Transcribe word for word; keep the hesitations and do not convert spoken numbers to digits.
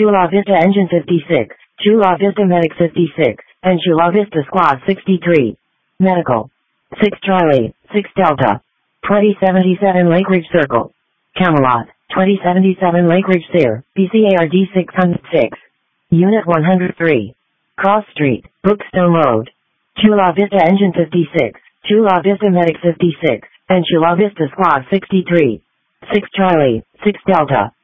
Chula Vista Engine fifty-six, Chula Vista Medic fifty-six, and Chula Vista Squad sixty-three. Medical. six Charlie, six Delta. twenty seventy-seven Lake Ridge Circle. Camelot, twenty seventy-seven Lake Ridge Sear, P C A R D six oh six. Unit one hundred three. Cross Street, Brookstone Road. Chula Vista Engine fifty-six, Chula Vista Medic fifty-six, and Chula Vista Squad sixty-three. six Charlie, six Delta.